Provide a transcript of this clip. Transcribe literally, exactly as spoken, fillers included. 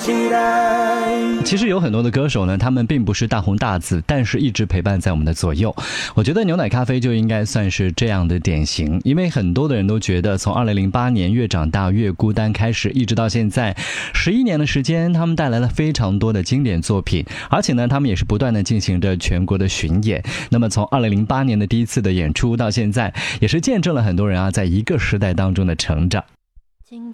期待。 其实有很多的歌手呢，他们并不是大红大紫，但是一直陪伴在我们的左右。我觉得牛奶咖啡就应该算是这样的典型，因为很多的人都觉得从二零零八年越长大越孤单开始，一直到现在十一年的时间，他们带来了非常多的经典作品，而且呢他们也是不断的进行着全国的巡演。那么从二零零八年的第一次的演出到现在，也是见证了很多人啊在一个时代当中的成长。